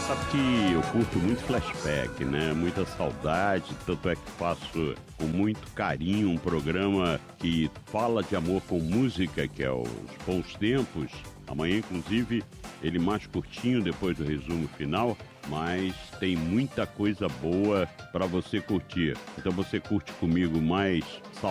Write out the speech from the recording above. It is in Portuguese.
sabe que eu curto muito flashback, né? Muita saudade, tanto é que faço com muito carinho um programa que fala de amor com música, que é Os Bons Tempos. Amanhã, inclusive, ele mais curtinho depois do resumo final, mas tem muita coisa boa para você curtir. Então você curte comigo mais